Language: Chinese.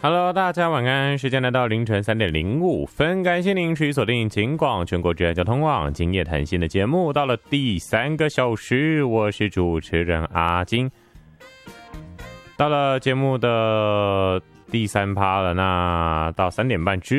Hello， 大家晚安，时间来到凌晨3:05，感谢您持续锁定警广全国职业交通网今夜谈心的节目，到了第3个小时，我是主持人阿金。到了节目的第3趴了，那到3点半之